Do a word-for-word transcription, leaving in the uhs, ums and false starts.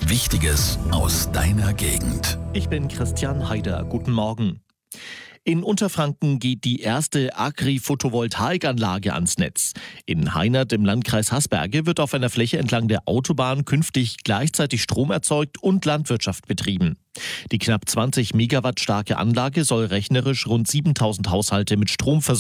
Wichtiges aus deiner Gegend. Ich bin Christian Haider. Guten Morgen. In Unterfranken geht die erste Agri-Photovoltaikanlage ans Netz. In Heinert im Landkreis Haßberge wird auf einer Fläche entlang der Autobahn künftig gleichzeitig Strom erzeugt und Landwirtschaft betrieben. Die knapp zwanzig Megawatt starke Anlage soll rechnerisch rund siebentausend Haushalte mit Strom versorgen.